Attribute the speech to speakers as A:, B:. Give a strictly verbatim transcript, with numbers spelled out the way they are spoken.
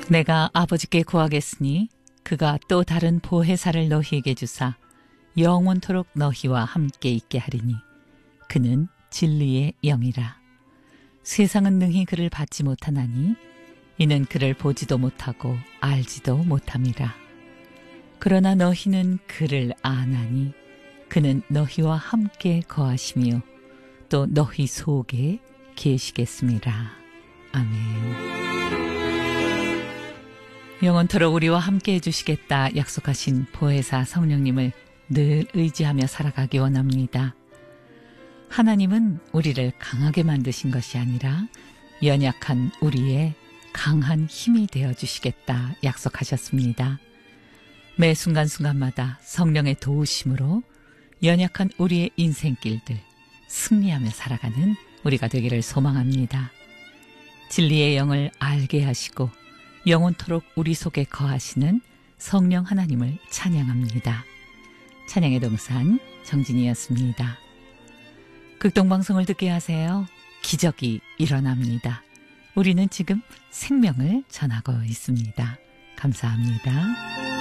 A: 내가 아버지께 구하겠으니 그가 또 다른 보혜사를 너희에게 주사 영원토록 너희와 함께 있게 하리니 그는 진리의 영이라. 세상은 능히 그를 받지 못하나니 이는 그를 보지도 못하고 알지도 못함이라. 그러나 너희는 그를 아나니 그는 너희와 함께 거하시며 또 너희 속에 계시겠습니다. 아멘. 영원토록 우리와 함께 해주시겠다 약속하신 보혜사 성령님을 늘 의지하며 살아가기 원합니다. 하나님은 우리를 강하게 만드신 것이 아니라 연약한 우리의 강한 힘이 되어주시겠다 약속하셨습니다. 매 순간순간마다 성령의 도우심으로 연약한 우리의 인생길들 승리하며 살아가는 우리가 되기를 소망합니다. 진리의 영을 알게 하시고 영원토록 우리 속에 거하시는 성령 하나님을 찬양합니다. 찬양의 동산 정진이었습니다. 극동방송을 듣게 하세요. 기적이 일어납니다. 우리는 지금 생명을 전하고 있습니다. 감사합니다.